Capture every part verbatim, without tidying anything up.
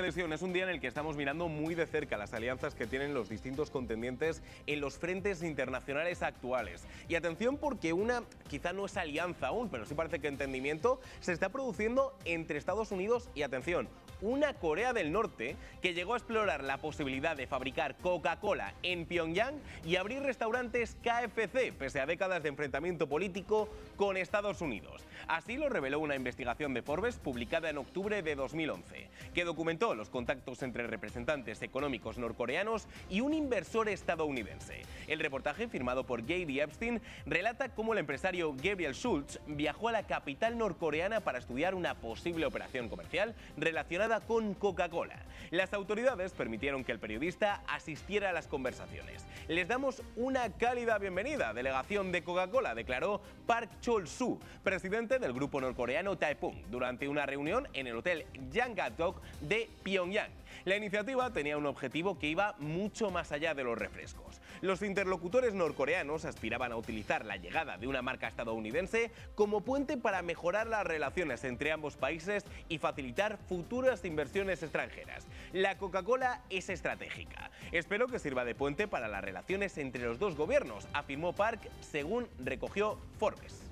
Es un día en el que estamos mirando muy de cerca las alianzas que tienen los distintos contendientes en los frentes internacionales actuales. Y atención, porque una quizá no es alianza aún, pero sí parece que entendimiento se está produciendo entre Estados Unidos y, atención, una Corea del Norte que llegó a explorar la posibilidad de fabricar Coca-Cola en Pyongyang y abrir restaurantes K F C, pese a décadas de enfrentamiento político con Estados Unidos. Así lo reveló una investigación de Forbes publicada en octubre de dos mil once, que documentó los contactos entre representantes económicos norcoreanos y un inversor estadounidense. El reportaje, firmado por Gady Epstein, relata cómo el empresario Gabriel Schultz viajó a la capital norcoreana para estudiar una posible operación comercial relacionada con Coca-Cola. Las autoridades permitieron que el periodista asistiera a las conversaciones. Les damos una cálida bienvenida, delegación de Coca-Cola, declaró Park Chol-soo, presidente del grupo norcoreano Taepung, durante una reunión en el hotel Yanggakdok de Pyongyang. La iniciativa tenía un objetivo que iba mucho más allá de los refrescos. Los interlocutores norcoreanos aspiraban a utilizar la llegada de una marca estadounidense como puente para mejorar las relaciones entre ambos países y facilitar futuras inversiones extranjeras. La Coca-Cola es estratégica. Espero que sirva de puente para las relaciones entre los dos gobiernos, afirmó Park, según recogió Forbes.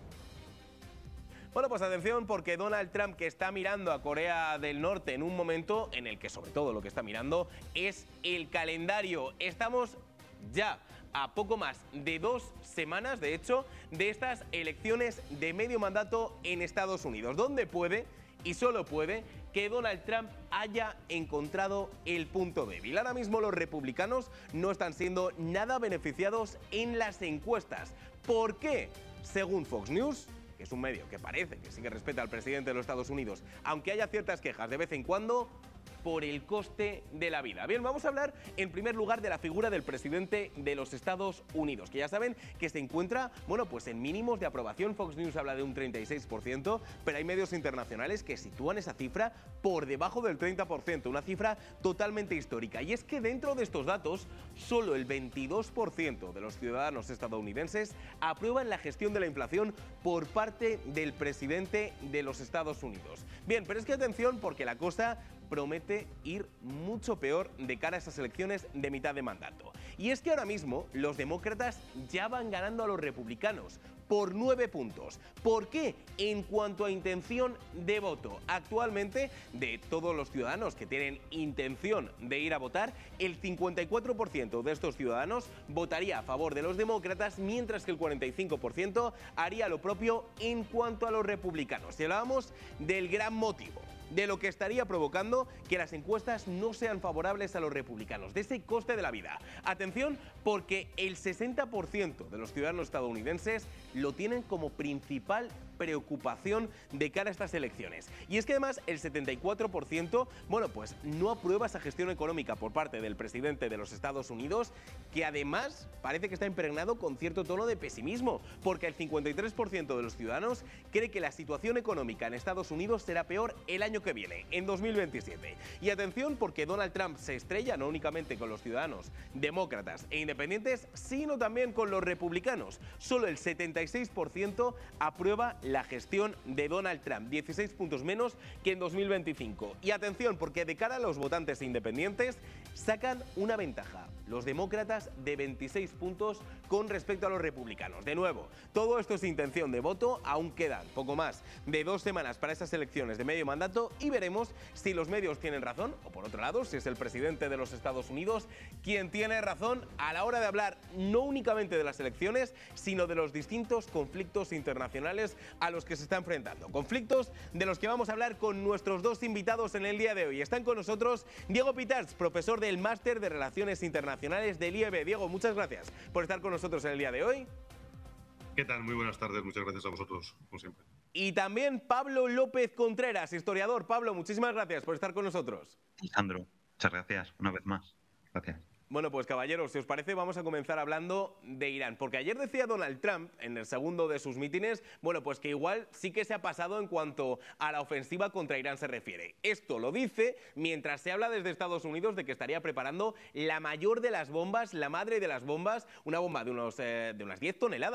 Bueno, pues atención, porque Donald Trump, que está mirando a Corea del Norte en un momento en el que sobre todo lo que está mirando es el calendario. Estamos ya a poco más de dos semanas, de hecho, de estas elecciones de medio mandato en Estados Unidos, donde puede, y solo puede, que Donald Trump haya encontrado el punto débil. Ahora mismo los republicanos no están siendo nada beneficiados en las encuestas. ¿Por qué? Según Fox News, que es un medio que parece que sí que respeta al presidente de los Estados Unidos, aunque haya ciertas quejas de vez en cuando, por el coste de la vida. Bien, vamos a hablar en primer lugar de la figura del presidente de los Estados Unidos, que ya saben que se encuentra, bueno, pues en mínimos de aprobación. Fox News habla de un treinta y seis por ciento, pero hay medios internacionales que sitúan esa cifra por debajo del treinta por ciento, una cifra totalmente histórica. Y es que dentro de estos datos, solo el veintidós por ciento de los ciudadanos estadounidenses aprueban la gestión de la inflación por parte del presidente de los Estados Unidos. Bien, pero es que atención, porque la cosa promete ir mucho peor de cara a esas elecciones de mitad de mandato. Y es que ahora mismo los demócratas ya van ganando a los republicanos por nueve puntos. ¿Por qué? En cuanto a intención de voto. Actualmente, de todos los ciudadanos que tienen intención de ir a votar, el cincuenta y cuatro por ciento de estos ciudadanos votaría a favor de los demócratas, mientras que el cuarenta y cinco por ciento haría lo propio en cuanto a los republicanos. Y hablábamos del gran motivo de lo que estaría provocando que las encuestas no sean favorables a los republicanos, de ese coste de la vida. Atención, porque el sesenta por ciento de los ciudadanos estadounidenses lo tienen como principal preocupación de cara a estas elecciones. Y es que además el setenta y cuatro por ciento, bueno, pues no aprueba esa gestión económica por parte del presidente de los Estados Unidos, que además parece que está impregnado con cierto tono de pesimismo, porque el cincuenta y tres por ciento de los ciudadanos cree que la situación económica en Estados Unidos será peor el año que viene, en dos mil veintisiete. Y atención, porque Donald Trump se estrella no únicamente con los ciudadanos demócratas e independientes, sino también con los republicanos. Solo el setenta y seis por ciento aprueba la gestión de Donald Trump, dieciséis puntos menos que en dos mil veinticinco. Y atención, porque de cara a los votantes independientes sacan una ventaja los demócratas de veintiséis puntos con respecto a los republicanos. De nuevo, todo esto es intención de voto, aún quedan poco más de dos semanas para esas elecciones de medio mandato y veremos si los medios tienen razón o, por otro lado, si es el presidente de los Estados Unidos quien tiene razón a la hora de hablar no únicamente de las elecciones, sino de los distintos conflictos internacionales a los que se está enfrentando. Conflictos de los que vamos a hablar con nuestros dos invitados en el día de hoy. Están con nosotros Diego Pitarch, profesor del Máster de Relaciones Internacionales del I E B. Diego, muchas gracias por estar con nosotros en el día de hoy. ¿Qué tal? Muy buenas tardes, muchas gracias a vosotros, como siempre. Y también Pablo López Contreras, historiador. Pablo, muchísimas gracias por estar con nosotros. Alejandro, muchas gracias, una vez más. Gracias. Bueno, pues caballeros, si os parece, vamos a comenzar hablando de Irán. Porque ayer decía Donald Trump, en el segundo de sus mítines, bueno, pues que igual sí que se ha pasado en cuanto a la ofensiva contra Irán se refiere. Esto lo dice mientras se habla desde Estados Unidos de que estaría preparando la mayor de las bombas, la madre de las bombas, una bomba de, unos, eh, de unas diez toneladas.